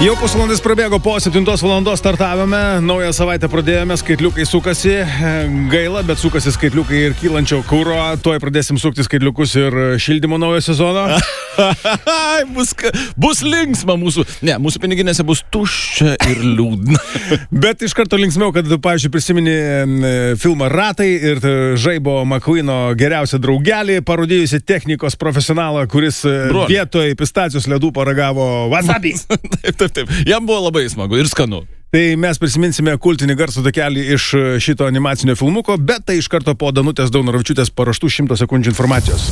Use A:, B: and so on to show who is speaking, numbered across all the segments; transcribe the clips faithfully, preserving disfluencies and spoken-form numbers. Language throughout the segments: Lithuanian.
A: Jau pusvalandis prabėgo po septintos valandos startavome, naują savaitę pradėjome, skaitliukai sukasi, gaila, bet sukasi skaitliukai ir kylančio kuro, tuoj pradėsim sukti skaitliukus ir šildymo naujo sezono.
B: bus, bus linksma mūsų, ne, mūsų piniginėse bus tuščia ir liūdna.
A: Bet iš karto linksmiau, kad, pavyzdžiui, prisimeni filmą Ratai ir Žaibo McQueeno geriausią draugelį, parodijusi technikos profesionalą, kuris Brol. vietoj pistacijos ledų paragavo wasabi.
B: Taip, taip, taip. Jam buvo labai smagu ir skanu.
A: Tai mes prisiminsime kultinį garsų takelį iš šito animacinio filmuko, bet tai iš karto po Danutės Daunoravičiūtės paruoštų šimto sekundžių informacijos.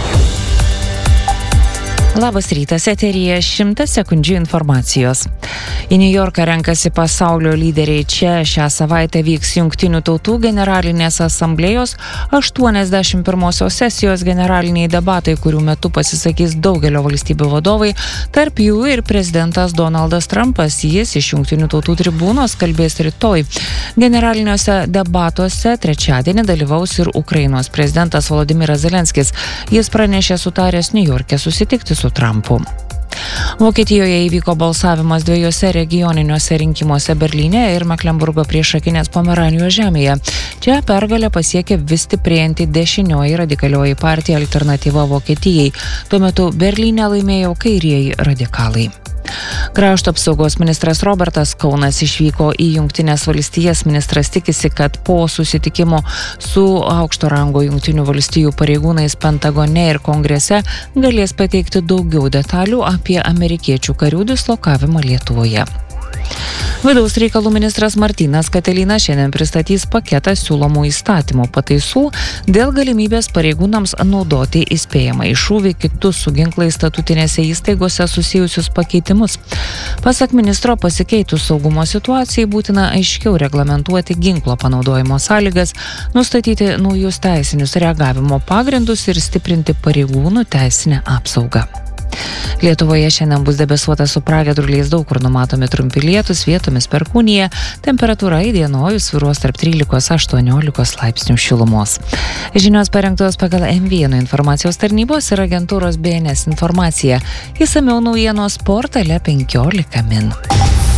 C: Labas rytas, eteryje šimtas sekundžių informacijos. Į New Yorką renkasi pasaulio lyderiai. Čia šią savaitę vyks Jungtinių tautų generalinės asamblėjos aštuoniasdešimt pirmosios sesijos generaliniai debatai, kurių metu pasisakys daugelio valstybių vadovai, tarp jų ir prezidentas Donaldas Trumpas. Jis iš Jungtinių tautų tribūnos kalbės rytoj. Generaliniuose debatuose trečiadienį dalyvaus ir Ukrainos prezidentas Volodymyras Zelenskis. Jis pranešė sutaręs New Yorke susitikti su Trumpu. Vokietijoje įvyko balsavimas dviejose regioniniuose rinkimuose Berlyne ir Meklenburgo priešakinės Pomeranijos žemėje. Čia pergalę pasiekė vis stiprėjanti dešinioji radikalioji partija Alternatyva Vokietijai. Tuo metu Berlyne laimėjo kairieji radikalai. Krašto apsaugos ministras Robertas Kaunas išvyko į Jungtines valstijas. Ministras tikisi, kad po susitikimo su aukšto rango Jungtinių valstijų pareigūnais Pentagone ir Kongrese galės pateikti daugiau detalių apie amerikiečių karių dislokavimą Lietuvoje. Vidaus reikalų ministras Martynas Katelynas šiandien pristatys paketą siūlomų įstatymų pataisų dėl galimybės pareigūnams naudoti įspėjamąjį šūvį, kitus su ginklais statutinėse įstaigose susijusius pakeitimus. Pasak ministro, pasikeitus saugumo situacijai būtina aiškiau reglamentuoti ginklo panaudojimo sąlygas, nustatyti naujus teisinius reagavimo pagrindus ir stiprinti pareigūnų teisinę apsaugą. Lietuvoje šiandien bus debesuota su pragiedruliais, daug kur numatomi trumpi lietūs, vietomis perkūnija, temperatūra įdienojus svyruos tarp trylikos aštuoniolikos laipsnių šilumos. Žinios parengtos pagal M vienas informacijos tarnybos ir agentūros B N S informacija. Išsamiau naujienos portale penkiolika min.